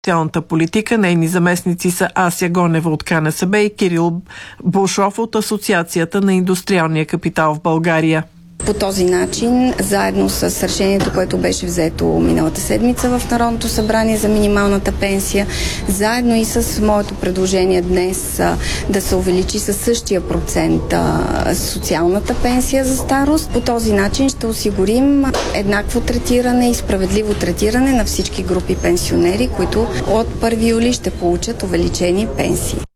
социалната политика. Нейни заместници са Ася Гонева от КНСБ и Кирил Бушов от Асоциацията на индустриалния капитал в България. По този начин, заедно с решението, което беше взето миналата седмица в Народното събрание за минималната пенсия, заедно и с моето предложение днес да се увеличи със същия процент социалната пенсия за старост, по този начин ще осигурим еднакво третиране и справедливо третиране на всички групи пенсионери, които от 1 юли ще получат увеличени пенсии.